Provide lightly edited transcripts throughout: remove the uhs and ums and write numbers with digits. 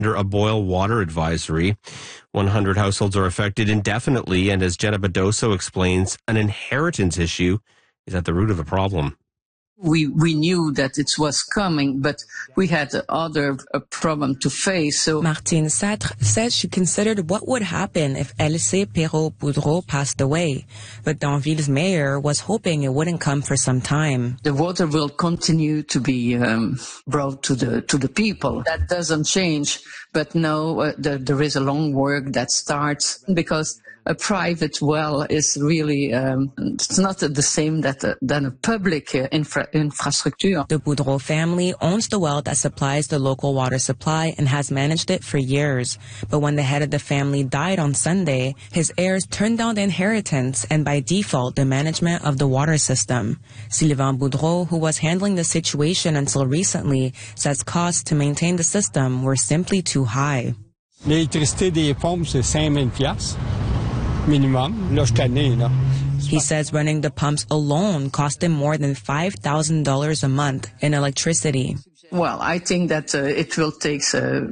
under a boil water advisory. 100 households are affected indefinitely, and as Jenna Badoso explains, an inheritance issue is at the root of the problem. We knew that it was coming, but we had other problem to face. So Martine Satre said she considered what would happen if Elsie Perrault-Boudreau passed away, but Danville's mayor was hoping it wouldn't come for some time. The water will continue to be brought to the people. That doesn't change, but no, there is a long work that starts because a private well is really it's not the same than a public infrastructure. The Boudreau family owns the well that supplies the local water supply and has managed it for years. But when the head of the family died on Sunday, his heirs turned down the inheritance and by default the management of the water system. Sylvain Boudreau, who was handling the situation until recently, says costs to maintain the system were simply too high. L'électricité des pompes, c'est 5 000 $ minimum. Là, je connais, là. He says running the pumps alone cost him more than $5,000 a month in electricity. Well, I think that it will take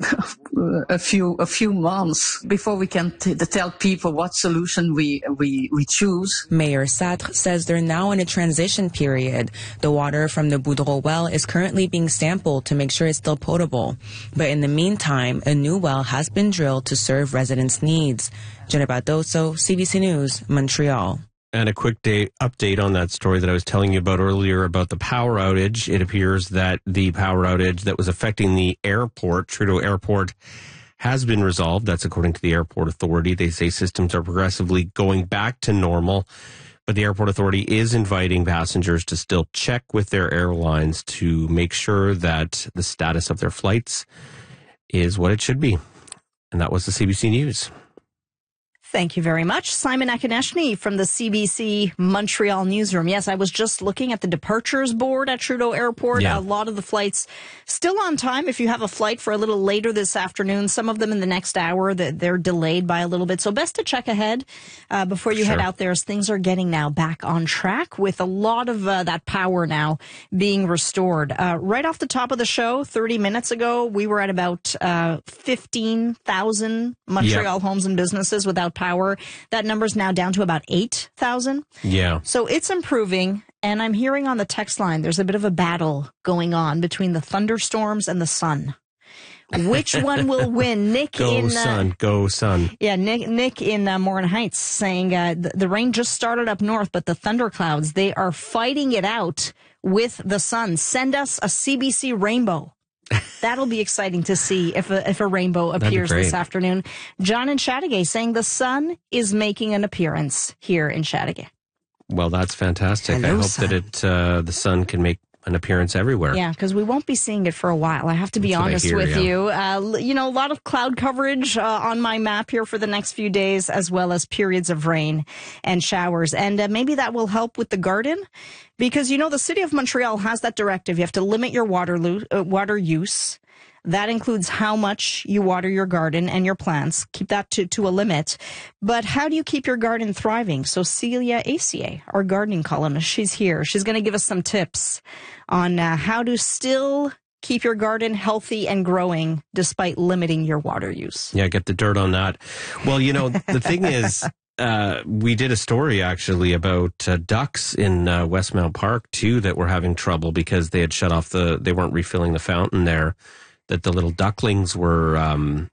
a few months before we can tell people what solution we choose. Mayor Satre says they're now in a transition period. The water from the Boudreau well is currently being sampled to make sure it's still potable. But in the meantime, a new well has been drilled to serve residents' needs. Jenna Badoso, CBC News, Montreal. And a quick update on that story that I was telling you about earlier about the power outage. It appears that the power outage that was affecting the airport, Trudeau Airport, has been resolved. That's according to the airport authority. They say systems are progressively going back to normal, but the airport authority is inviting passengers to still check with their airlines to make sure that the status of their flights is what it should be. And that was the CBC News. Thank you very much. Simon Akoneshny from the CBC Montreal newsroom. Yes, I was just looking at the departures board at Trudeau Airport. Yeah. A lot of the flights still on time. If you have a flight for a little later this afternoon, some of them in the next hour, they're delayed by a little bit. So best to check ahead before you head out there, as things are getting now back on track with a lot of that power now being restored. Right off the top of the show, 30 minutes ago, we were at about 15,000 Montreal homes and businesses without power. That number's now down to about 8,000. Yeah. So it's improving. And I'm hearing on the text line, there's a bit of a battle going on between the thunderstorms and the sun. Which one will win? Nick Go sun. Yeah, Nick in Morin Heights saying the rain just started up north, but the thunderclouds, they are fighting it out with the sun. Send us a CBC rainbow. That'll be exciting to see if a rainbow appears this afternoon. John in Chateauguay saying the sun is making an appearance here in Chateauguay. Well, that's fantastic. Hello, I hope sun. that the sun can make an appearance everywhere. Yeah, because we won't be seeing it for a while. I have to be honest with you. A lot of cloud coverage on my map here for the next few days, as well as periods of rain and showers. And maybe that will help with the garden, because, the city of Montreal has that directive. You have to limit your water use. That includes how much you water your garden and your plants. Keep that to a limit. But how do you keep your garden thriving? So Celia Acier, our gardening columnist, she's here. She's going to give us some tips on how to still keep your garden healthy and growing despite limiting your water use. Yeah, get the dirt on that. Well, the thing is, we did a story actually about ducks in Westmount Park too that were having trouble because they had shut off they weren't refilling the fountain there that the little ducklings were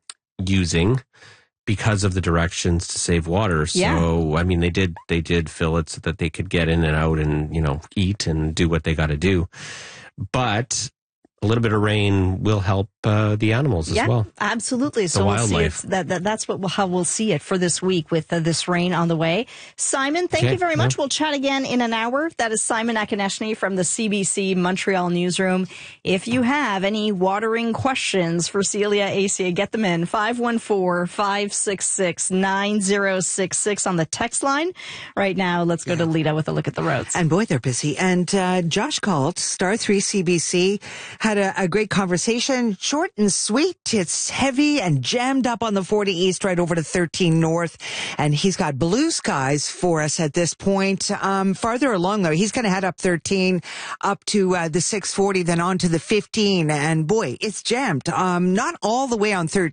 using because of the directions to save water. Yeah. So, I mean, they did fill it so that they could get in and out and, eat and do what they got to do. But a little bit of rain will help the animals as well. Absolutely. So we'll see that's how we'll see it for this week with this rain on the way. Simon, thank you very much. We'll chat again in an hour. That is Simon Akoneshny from the CBC Montreal newsroom. If you have any watering questions for Celia Acier, get them in 514-566-9066 on the text line. Right now, let's go to Lita with a look at the roads. And boy, they're busy. And Josh called, Star 3 CBC, had a great conversation. Short and sweet. It's heavy and jammed up on the 40 East right over to 13 North. And he's got blue skies for us at this point. Farther along, though, he's going to head up 13 up to the 640, then on to the 15. And boy, it's jammed. Not all the way on 13.